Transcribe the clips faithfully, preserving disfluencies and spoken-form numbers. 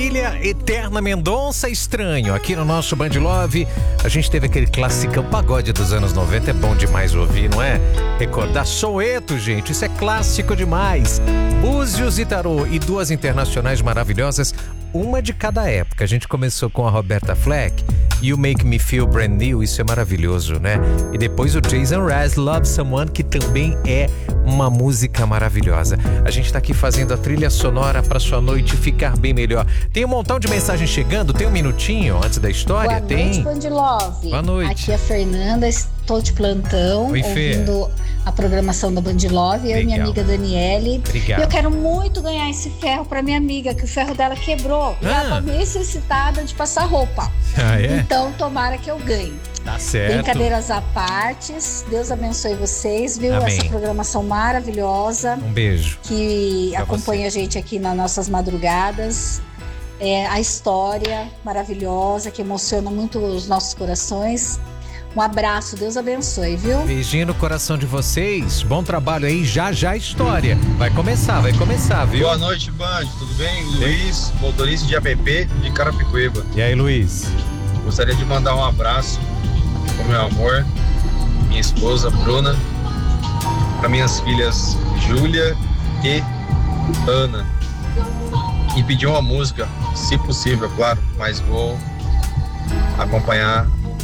trilha Eterna Mendonça, Estranho. Aqui no nosso Band Love, a gente teve aquele classicão pagode dos anos noventa. É bom demais ouvir, não é? Recordar Soweto, gente, isso é clássico demais. Búzios e Tarô, e duas internacionais maravilhosas, uma de cada época. A gente começou com a Roberta Fleck e o Make Me Feel Brand New, isso é maravilhoso, né? E depois o Jason Mraz, Love Someone, que também é uma música maravilhosa. A gente tá aqui fazendo a trilha sonora para sua noite ficar bem melhor. Tem um montão de mensagens chegando, tem um minutinho antes da história? Boa tem? noite, Band Love. Boa noite. Aqui é a Fernanda, estou de plantão, Oi, Fê. ouvindo a programação da Band Love, eu e minha amiga Daniele. Obrigado. E eu quero muito ganhar esse ferro para minha amiga, que o ferro dela quebrou. E ela tá necessitada de passar roupa. Ah, é? Então, tomara que eu ganhe. Tá certo. Brincadeiras à parte, Deus abençoe vocês, viu? Amém. Essa programação maravilhosa. Um beijo. Que pra acompanha você. a gente aqui nas nossas madrugadas. É, a história maravilhosa, que emociona muito os nossos corações. Um abraço, Deus abençoe, viu? Beijinho no coração de vocês. Bom trabalho aí, já já a história. Vai começar, vai começar, viu? Boa noite, Band. Tudo bem? Luiz, motorista de A P P de Carapicuíba. E aí, Luiz? Gostaria de mandar um abraço pro meu amor, minha esposa Bruna, para minhas filhas Júlia e Ana. E pedir uma música, se possível, claro, mas vou acompanhar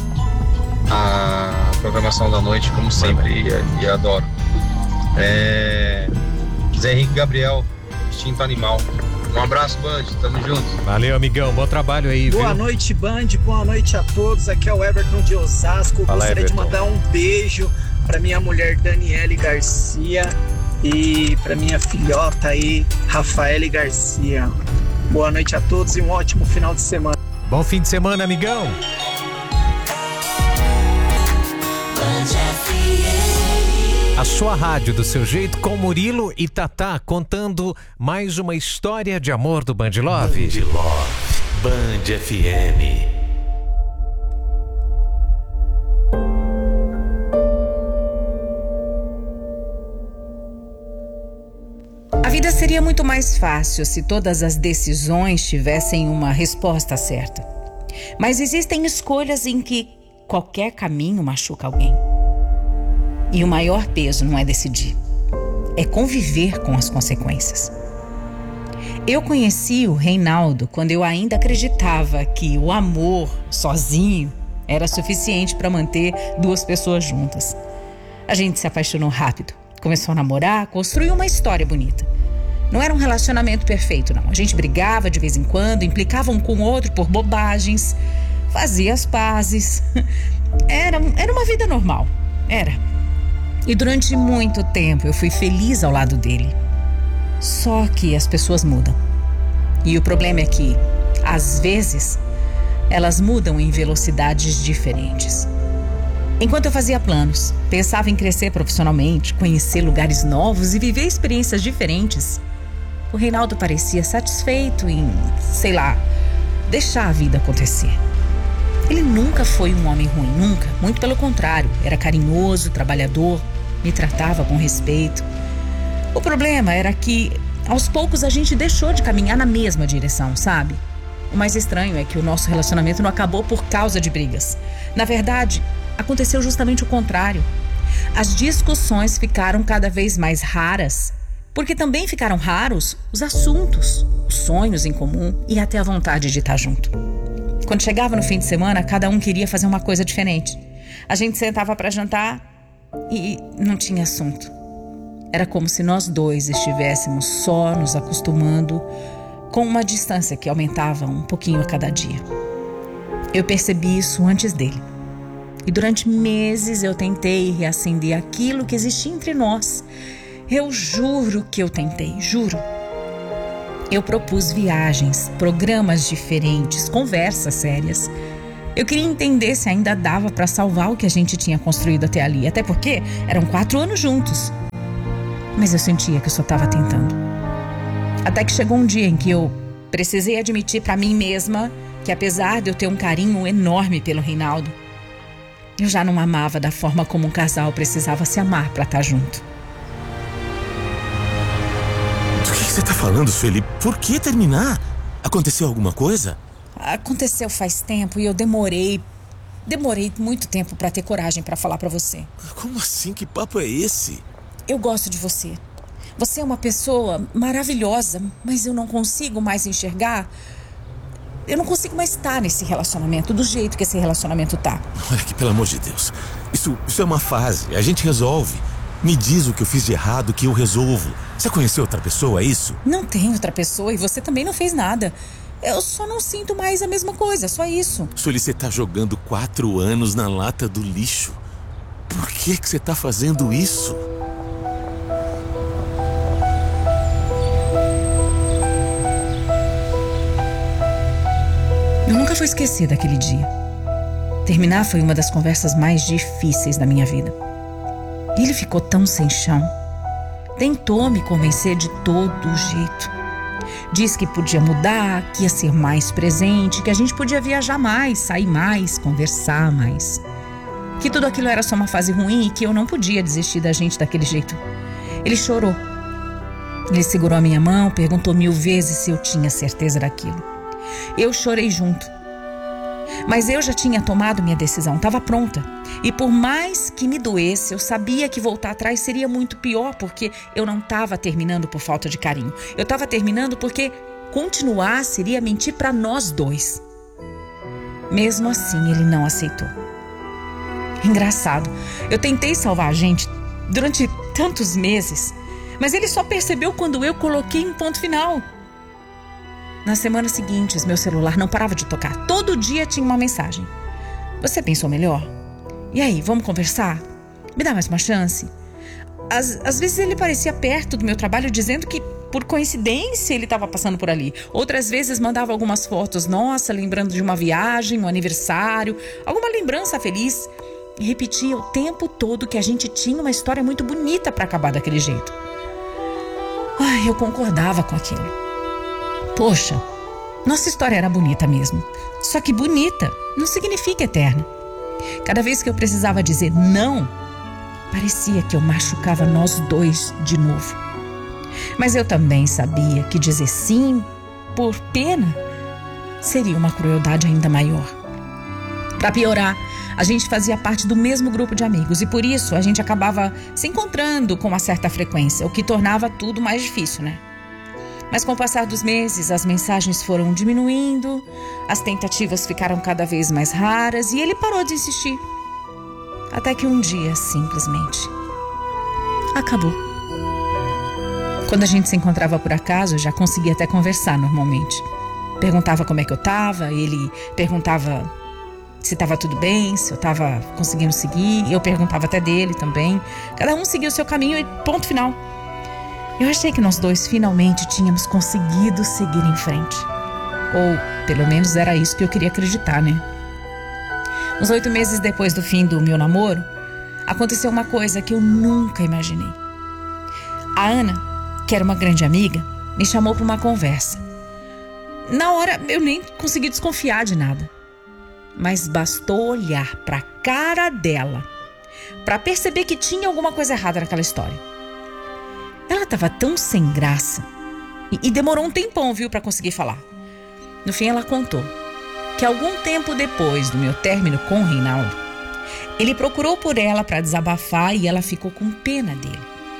a programação da noite, como sempre, e, e adoro. É... Zé Henrique Gabriel, Instinto Animal. Um abraço, Band, tamo junto. Valeu, amigão, bom trabalho aí, Boa viu? noite, Band, boa noite a todos. Aqui é o Everton de Osasco. Fala, Gostaria Everton. de mandar um beijo para minha mulher Daniele Garcia e para minha filhota aí, Rafaele Garcia. Boa noite a todos e um ótimo final de semana. Bom fim de semana, amigão. A sua rádio do seu jeito, com Murilo e Tatá, contando mais uma história de amor do Band Love. Band Love, Band F M. A vida seria muito mais fácil se todas as decisões tivessem uma resposta certa. Mas existem escolhas em que qualquer caminho machuca alguém. E o maior peso não é decidir, é conviver com as consequências. Eu conheci o Reinaldo quando eu ainda acreditava que o amor sozinho era suficiente para manter duas pessoas juntas. A gente se apaixonou rápido, começou a namorar, construiu uma história bonita. Não era um relacionamento perfeito, não. A gente brigava de vez em quando, implicava um com o outro por bobagens, fazia as pazes. Era, era uma vida normal, era. E durante muito tempo eu fui feliz ao lado dele. Só que as pessoas mudam. E o problema é que, às vezes, elas mudam em velocidades diferentes. Enquanto eu fazia planos, pensava em crescer profissionalmente, conhecer lugares novos e viver experiências diferentes, o Reinaldo parecia satisfeito em, sei lá, deixar a vida acontecer. Ele nunca foi um homem ruim, nunca. Muito pelo contrário, era carinhoso, trabalhador, me tratava com respeito. O problema era que, aos poucos, a gente deixou de caminhar na mesma direção, sabe? O mais estranho é que o nosso relacionamento não acabou por causa de brigas. Na verdade, aconteceu justamente o contrário. As discussões ficaram cada vez mais raras, porque também ficaram raros os assuntos, os sonhos em comum e até a vontade de estar junto. Quando chegava no fim de semana, cada um queria fazer uma coisa diferente. A gente sentava para jantar e não tinha assunto. Era como se nós dois estivéssemos só nos acostumando com uma distância que aumentava um pouquinho a cada dia. Eu percebi isso antes dele. E durante meses eu tentei reacender aquilo que existia entre nós. Eu juro que eu tentei, juro. Eu propus viagens, programas diferentes, conversas sérias. Eu queria entender se ainda dava para salvar o que a gente tinha construído até ali. Até porque eram quatro anos juntos. Mas eu sentia que eu só estava tentando. Até que chegou um dia em que eu precisei admitir para mim mesma que, apesar de eu ter um carinho enorme pelo Reinaldo, eu já não amava da forma como um casal precisava se amar para estar junto. Do que você tá falando, Sueli? Por que terminar? Aconteceu alguma coisa? Aconteceu faz tempo e eu demorei... Demorei muito tempo pra ter coragem pra falar pra você. Como assim? Que papo é esse? Eu gosto de você. Você é uma pessoa maravilhosa, mas eu não consigo mais enxergar... Eu não consigo mais estar nesse relacionamento, do jeito que esse relacionamento tá. Olha aqui, pelo amor de Deus. Isso, isso é uma fase, a gente resolve. Me diz o que eu fiz de errado que eu resolvo. Você conheceu outra pessoa, é isso? Não tem outra pessoa e você também não fez nada. Eu só não sinto mais a mesma coisa, só isso. Sueli, você tá jogando quatro anos na lata do lixo. Por que que você tá fazendo isso? Eu nunca vou esquecer daquele dia. Terminar foi uma das conversas mais difíceis da minha vida. Ele ficou tão sem chão. Tentou me convencer de todo jeito. Disse que podia mudar, que ia ser mais presente, que a gente podia viajar mais, sair mais, conversar mais. Que tudo aquilo era só uma fase ruim e que eu não podia desistir da gente daquele jeito. Ele chorou. Ele segurou a minha mão, perguntou mil vezes se eu tinha certeza daquilo. Eu chorei junto. Mas eu já tinha tomado minha decisão, estava pronta. E por mais que me doesse, eu sabia que voltar atrás seria muito pior, porque eu não estava terminando por falta de carinho. Eu estava terminando porque continuar seria mentir para nós dois. Mesmo assim, ele não aceitou. Engraçado, eu tentei salvar a gente durante tantos meses, mas ele só percebeu quando eu coloquei um ponto final. Nas semanas seguintes, meu celular não parava de tocar. Todo dia tinha uma mensagem. Você pensou melhor? E aí, vamos conversar? Me dá mais uma chance? Às, às vezes ele parecia perto do meu trabalho dizendo que, por coincidência, ele estava passando por ali. Outras vezes mandava algumas fotos, nossa, lembrando de uma viagem, um aniversário, alguma lembrança feliz. E repetia o tempo todo que a gente tinha uma história muito bonita para acabar daquele jeito. Ai, eu concordava com aquilo. Poxa, nossa história era bonita mesmo. Só que bonita não significa eterna. Cada vez que eu precisava dizer não, parecia que eu machucava nós dois de novo. Mas eu também sabia que dizer sim, por pena, seria uma crueldade ainda maior. Para piorar, a gente fazia parte do mesmo grupo de amigos e por isso a gente acabava se encontrando com uma certa frequência, o que tornava tudo mais difícil, né? Mas com o passar dos meses, as mensagens foram diminuindo, as tentativas ficaram cada vez mais raras e ele parou de insistir. Até que um dia, simplesmente, acabou. Quando a gente se encontrava por acaso, eu já conseguia até conversar normalmente. Perguntava como é que eu tava, ele perguntava se estava tudo bem, se eu estava conseguindo seguir, eu perguntava até dele também. Cada um seguia o seu caminho e ponto final. Eu achei que nós dois finalmente tínhamos conseguido seguir em frente. Ou, pelo menos, era isso que eu queria acreditar, né? Uns oito meses depois do fim do meu namoro, aconteceu uma coisa que eu nunca imaginei. A Ana, que era uma grande amiga, me chamou para uma conversa. Na hora, eu nem consegui desconfiar de nada. Mas bastou olhar para a cara dela para perceber que tinha alguma coisa errada naquela história. Ela estava tão sem graça e, e demorou um tempão, viu, para conseguir falar. No fim, ela contou que algum tempo depois do meu término com o Reinaldo, ele procurou por ela para desabafar e ela ficou com pena dele.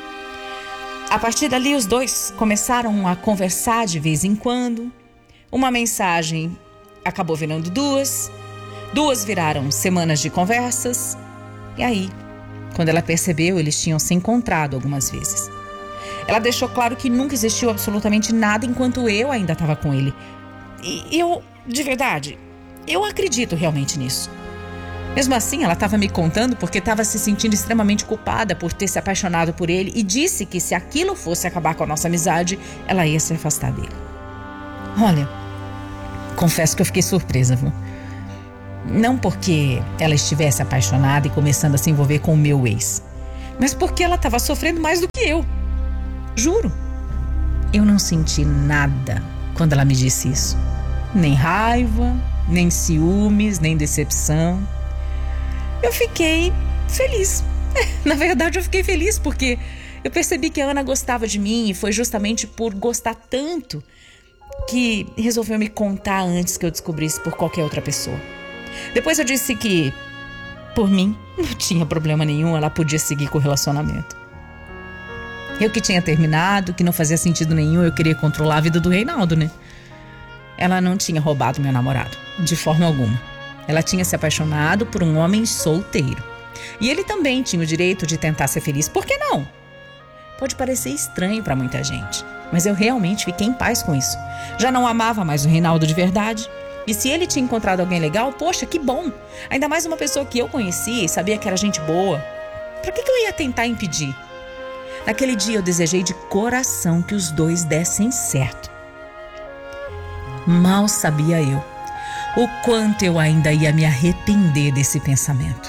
A partir dali, os dois começaram a conversar de vez em quando. Uma mensagem acabou virando duas, duas viraram semanas de conversas. E aí, quando ela percebeu, eles tinham se encontrado algumas vezes. Ela deixou claro que nunca existiu absolutamente nada enquanto eu ainda estava com ele. E eu, de verdade, eu acredito realmente nisso. Mesmo assim, ela estava me contando porque estava se sentindo extremamente culpada por ter se apaixonado por ele e disse que se aquilo fosse acabar com a nossa amizade, ela ia se afastar dele. Olha, confesso que eu fiquei surpresa, viu? Não porque ela estivesse apaixonada e começando a se envolver com o meu ex, mas porque ela estava sofrendo mais do que eu. Juro, eu não senti nada quando ela me disse isso. Nem raiva, nem ciúmes, nem decepção. Eu fiquei feliz. Na verdade, eu fiquei feliz porque eu percebi que a Ana gostava de mim e foi justamente por gostar tanto que resolveu me contar antes que eu descobrisse por qualquer outra pessoa. Depois eu disse que, por mim, não tinha problema nenhum, ela podia seguir com o relacionamento. Eu que tinha terminado, que não fazia sentido nenhum, eu queria controlar a vida do Reinaldo, né? Ela não tinha roubado meu namorado, de forma alguma. Ela tinha se apaixonado por um homem solteiro. E ele também tinha o direito de tentar ser feliz, por que não? Pode parecer estranho para muita gente, mas eu realmente fiquei em paz com isso. Já não amava mais o Reinaldo de verdade. E se ele tinha encontrado alguém legal, poxa, que bom. Ainda mais uma pessoa que eu conhecia e sabia que era gente boa. Pra que que eu ia tentar impedir? Naquele dia eu desejei de coração que os dois dessem certo. Mal sabia eu o quanto eu ainda ia me arrepender desse pensamento.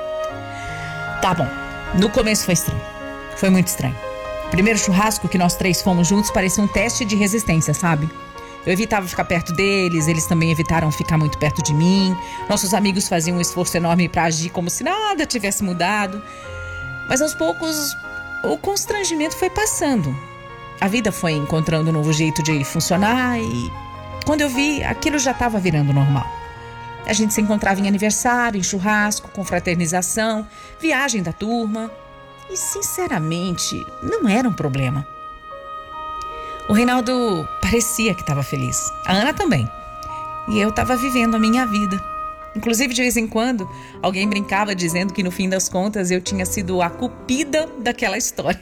Tá bom, no começo foi estranho. Foi muito estranho. O primeiro churrasco que nós três fomos juntos parecia um teste de resistência, sabe? Eu evitava ficar perto deles, eles também evitaram ficar muito perto de mim. Nossos amigos faziam um esforço enorme para agir como se nada tivesse mudado. Mas aos poucos, o constrangimento foi passando. A vida foi encontrando um novo jeito de funcionar e, quando eu vi, aquilo já estava virando normal. A gente se encontrava em aniversário, em churrasco, confraternização, viagem da turma. E, sinceramente, não era um problema. O Reinaldo parecia que estava feliz. A Ana também. E eu estava vivendo a minha vida. Inclusive, de vez em quando, alguém brincava dizendo que, no fim das contas, eu tinha sido a cupida daquela história.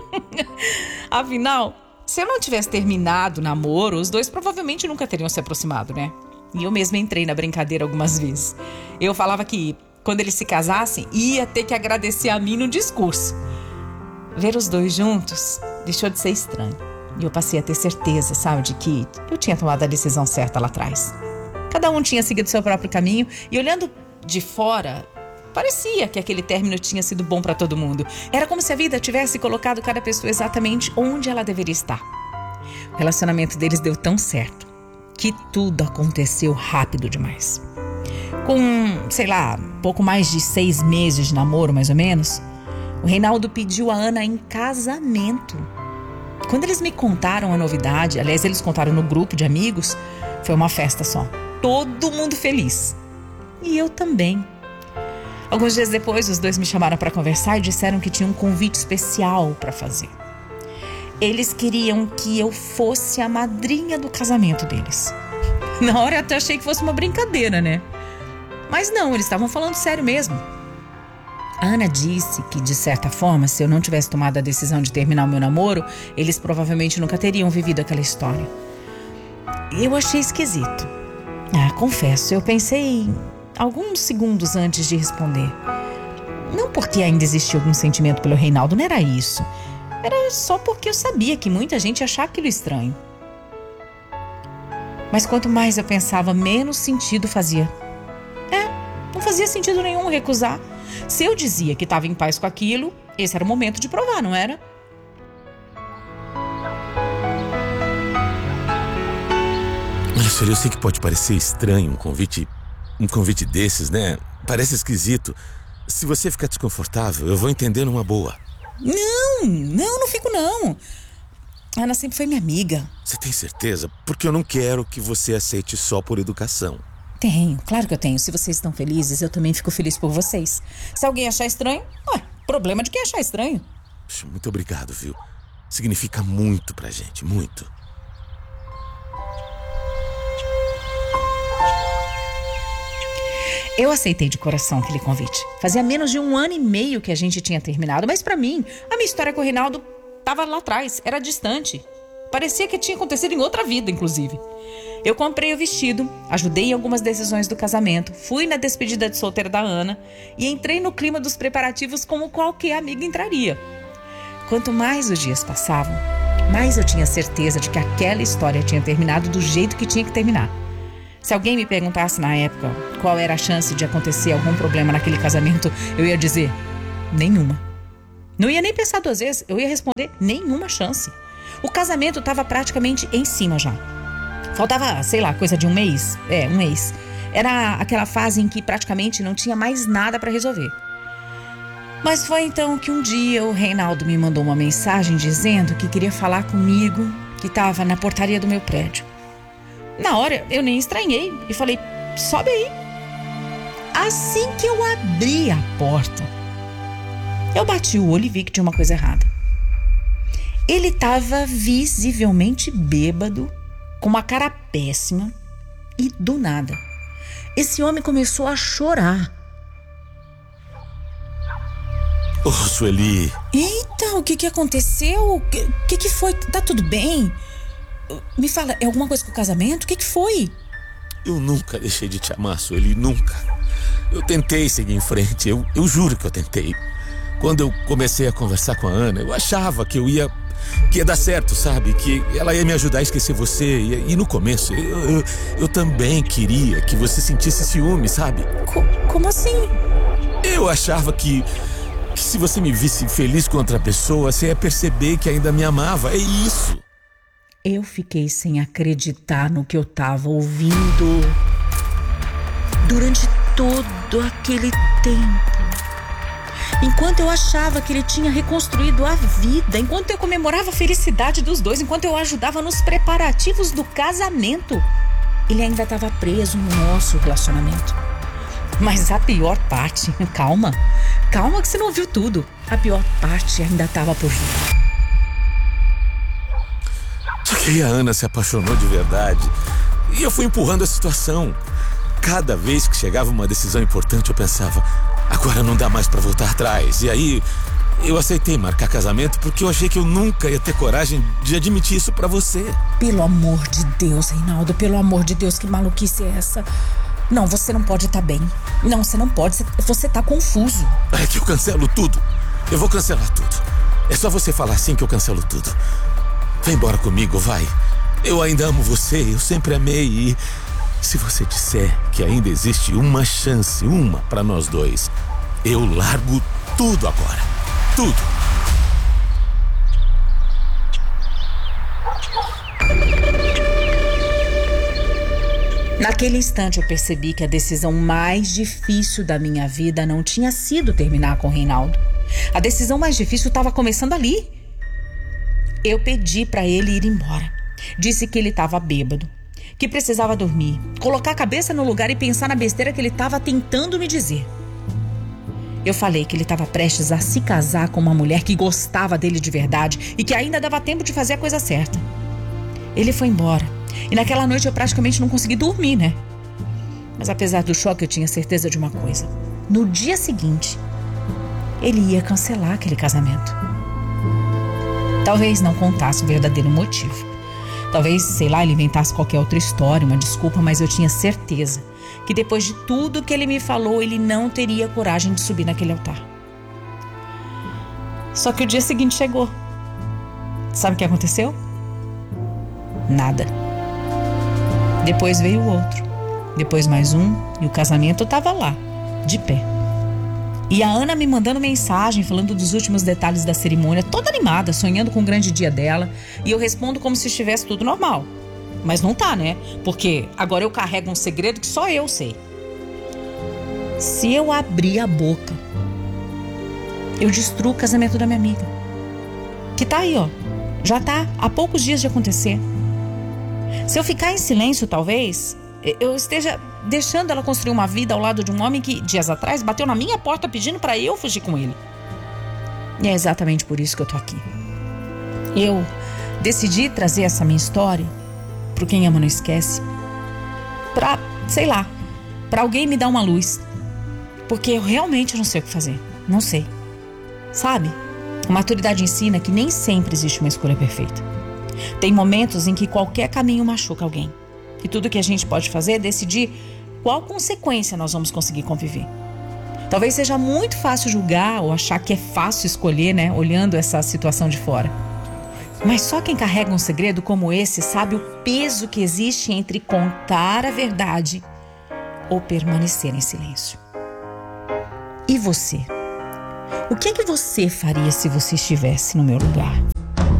Afinal, se eu não tivesse terminado o namoro, os dois provavelmente nunca teriam se aproximado, né? E eu mesma entrei na brincadeira algumas vezes. Eu falava que, quando eles se casassem, ia ter que agradecer a mim no discurso. Ver os dois juntos deixou de ser estranho. E eu passei a ter certeza, sabe, de que eu tinha tomado a decisão certa lá atrás. Cada um tinha seguido seu próprio caminho e, olhando de fora, parecia que aquele término tinha sido bom para todo mundo. Era como se a vida tivesse colocado cada pessoa exatamente onde ela deveria estar. O relacionamento deles deu tão certo que tudo aconteceu rápido demais. Com, sei lá, pouco mais de seis meses de namoro, mais ou menos, o Reinaldo pediu a Ana em casamento. Quando eles me contaram a novidade, aliás, eles contaram no grupo de amigos, foi uma festa só. Todo mundo feliz. E eu também. Alguns dias depois, os dois me chamaram para conversar e disseram que tinha um convite especial para fazer. Eles queriam que eu fosse a madrinha do casamento deles. Na hora eu até achei que fosse uma brincadeira, né? Mas não, eles estavam falando sério mesmo. A Ana disse que, de certa forma, se eu não tivesse tomado a decisão de terminar o meu namoro, eles provavelmente nunca teriam vivido aquela história. Eu achei esquisito. Ah, confesso, eu pensei alguns segundos antes de responder. Não porque ainda existia algum sentimento pelo Reinaldo, não era isso. Era só porque eu sabia que muita gente ia achar aquilo estranho. Mas quanto mais eu pensava, menos sentido fazia. É, não fazia sentido nenhum recusar. Se eu dizia que estava em paz com aquilo, esse era o momento de provar, não era? Olha, Shelly, eu sei que pode parecer estranho um convite, um convite desses, né? Parece esquisito. Se você ficar desconfortável, eu vou entender numa boa. Não, não, não fico não. A Ana sempre foi minha amiga. Você tem certeza? Porque eu não quero que você aceite só por educação. Tenho, claro que eu tenho. Se vocês estão felizes, eu também fico feliz por vocês. Se alguém achar estranho, ué, problema de quem achar estranho. Puxa, muito obrigado, viu? Significa muito pra gente, muito. Eu aceitei de coração aquele convite. Fazia menos de um ano e meio que a gente tinha terminado, mas pra mim, a minha história com o Reinaldo estava lá atrás, era distante. Parecia que tinha acontecido em outra vida, inclusive. Eu comprei o vestido, ajudei em algumas decisões do casamento, fui na despedida de solteira da Ana e entrei no clima dos preparativos como qualquer amiga entraria. Quanto mais os dias passavam, mais eu tinha certeza de que aquela história tinha terminado do jeito que tinha que terminar. Se alguém me perguntasse na época qual era a chance de acontecer algum problema naquele casamento, eu ia dizer, nenhuma. Não ia nem pensar duas vezes, eu ia responder, nenhuma chance. O casamento estava praticamente em cima já. Faltava, sei lá, coisa de um mês. É, um mês. Era aquela fase em que praticamente não tinha mais nada para resolver. Mas foi então que um dia o Reinaldo me mandou uma mensagem dizendo que queria falar comigo, que estava na portaria do meu prédio. Na hora eu nem estranhei e falei: sobe aí. Assim que eu abri a porta, eu bati o olho e vi que tinha uma coisa errada. Ele estava visivelmente bêbado, com uma cara péssima, e do nada, esse homem começou a chorar. Ô, Sueli. Eita, o que que aconteceu? O que, que que foi? Tá tudo bem? Me fala, é alguma coisa com o casamento? O que que foi? Eu nunca deixei de te amar, Sueli, nunca. Eu tentei seguir em frente, eu, eu juro que eu tentei. Quando eu comecei a conversar com a Ana, eu achava que eu ia... que ia dar certo, sabe? Que ela ia me ajudar a esquecer você. E, e no começo, eu, eu, eu também queria que você sentisse ciúme, sabe? Co- como assim? Eu achava que, que se você me visse feliz com outra pessoa, você ia perceber que ainda me amava. É isso. Eu fiquei sem acreditar no que eu tava ouvindo. Durante todo aquele tempo, enquanto eu achava que ele tinha reconstruído a vida, enquanto eu comemorava a felicidade dos dois, enquanto eu ajudava nos preparativos do casamento, ele ainda estava preso no nosso relacionamento. Mas a pior parte, calma, calma que você não ouviu tudo. A pior parte ainda estava por vir. Só que aí a Ana se apaixonou de verdade e eu fui empurrando a situação. Cada vez que chegava uma decisão importante, eu pensava: agora não dá mais pra voltar atrás. E aí eu aceitei marcar casamento porque eu achei que eu nunca ia ter coragem de admitir isso pra você. Pelo amor de Deus, Reinaldo, pelo amor de Deus, que maluquice é essa? Não, você não pode estar bem. Não, você não pode, você tá confuso. É que eu cancelo tudo. Eu vou cancelar tudo. É só você falar assim que eu cancelo tudo. Vem embora comigo, vai. Eu ainda amo você, eu sempre amei e... se você disser que ainda existe uma chance, uma pra nós dois, eu largo tudo agora. Tudo. Naquele instante eu percebi que a decisão mais difícil da minha vida não tinha sido terminar com o Reinaldo. A decisão mais difícil estava começando ali. Eu pedi pra ele ir embora. Disse que ele estava bêbado, que precisava dormir, colocar a cabeça no lugar e pensar na besteira que ele estava tentando me dizer. Eu falei que ele estava prestes a se casar com uma mulher que gostava dele de verdade e que ainda dava tempo de fazer a coisa certa. Ele foi embora e naquela noite eu praticamente não consegui dormir, né? Mas apesar do choque, eu tinha certeza de uma coisa: no dia seguinte, ele ia cancelar aquele casamento. Talvez não contasse o verdadeiro motivo. Talvez, sei lá, ele inventasse qualquer outra história, uma desculpa, mas eu tinha certeza que depois de tudo que ele me falou, ele não teria coragem de subir naquele altar. Só que o dia seguinte chegou. Sabe o que aconteceu? Nada. Depois veio o outro. Depois mais um, e o casamento estava lá, de pé. E a Ana me mandando mensagem, falando dos últimos detalhes da cerimônia, toda animada, sonhando com o grande dia dela. E eu respondo como se estivesse tudo normal. Mas não tá, né? Porque agora eu carrego um segredo que só eu sei. Se eu abrir a boca, eu destruo o casamento da minha amiga. Que tá aí, ó. Já tá há poucos dias de acontecer. Se eu ficar em silêncio, talvez eu esteja deixando ela construir uma vida ao lado de um homem que, dias atrás, bateu na minha porta pedindo pra eu fugir com ele. E é exatamente por isso que eu tô aqui. Eu decidi trazer essa minha história pro Quem Ama Não Esquece pra, sei lá, pra alguém me dar uma luz. Porque eu realmente não sei o que fazer. Não sei. Sabe? A maturidade ensina que nem sempre existe uma escolha perfeita. Tem momentos em que qualquer caminho machuca alguém. E tudo que a gente pode fazer é decidir qual consequência nós vamos conseguir conviver. Talvez seja muito fácil julgar ou achar que é fácil escolher, né? Olhando essa situação de fora. Mas só quem carrega um segredo como esse sabe o peso que existe entre contar a verdade ou permanecer em silêncio. E você? O que é que você faria se você estivesse no meu lugar?